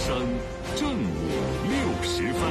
商正午60分。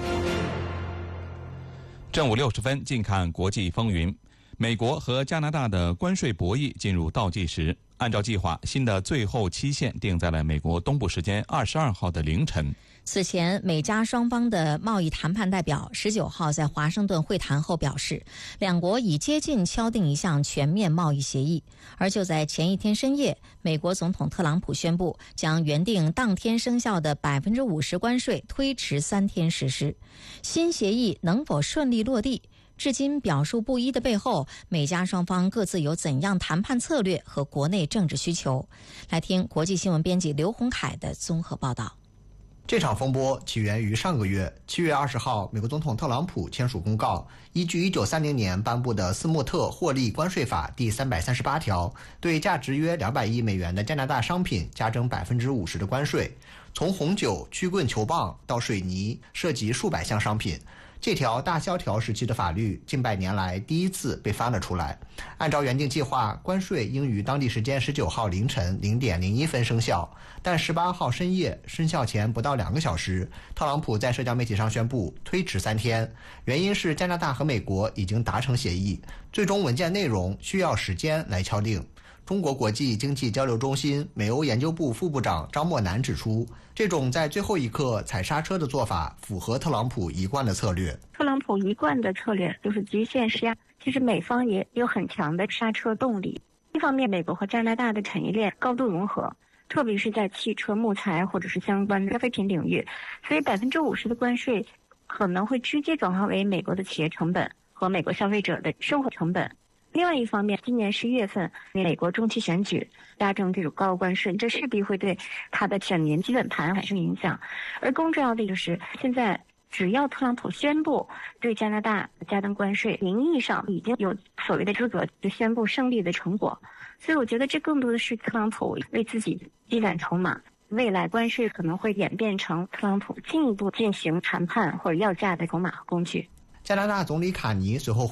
正午60分，近看国际风云。美国和加拿大的关税博弈进入倒计时，按照计划，新的最后期限定在了美国东部时间22号的凌晨。 此前，美加双方的贸易谈判代表19号在华盛顿会谈后表示，两国已接近敲定一项全面贸易协议。而就在前一天深夜，美国总统特朗普宣布将原定当天生效的50%关税推迟3天实施。新协议能否顺利落地？至今表述不一的背后，美加双方各自有怎样谈判策略和国内政治需求？来听国际新闻编辑刘洪凯的综合报道。 这场风波起源于上个月7月20号，美国总统特朗普签署公告，依据1930年颁布的斯穆特获利关税法第338条，对价值约200亿美元的加拿大商品加征50%的关税，从红酒、曲棍球棒到水泥，涉及数百项商品。这条大萧条时期的法律近100年来第一次被翻了出来。按照原定计划，关税应于当地时间19号凌晨0点01分生效，但18号深夜生效前不到2个小时，特朗普在社交媒体上宣布推迟3天，原因是加拿大和美国已经达成协议，最终文件内容需要时间来敲定。中国国际经济交流中心美欧研究部副部长张默南指出，这种在最后一刻踩刹车的做法符合特朗普一贯的策略。 特朗普一贯的策略就是极限施压，其实美方也有很强的刹车动力。一方面，美国和加拿大的产业链高度融合，特别是在汽车、木材或者是相关的消费品领域，所以50%的关税可能会直接转化为美国的企业成本和美国消费者的生活成本。另外一方面，今年11月份美国中期选举加征这种高关税，这势必会对他的选年基本盘产生影响。而更重要的就是，现在只要特朗普宣布对加拿大加征关税，名义上已经有所谓的资格就宣布胜利的成果。所以我觉得这更多的是特朗普为自己积攒筹码。未来关税可能会演变成特朗普进一步进行谈判或者要价的筹码和工具。 加拿大总理卡尼随后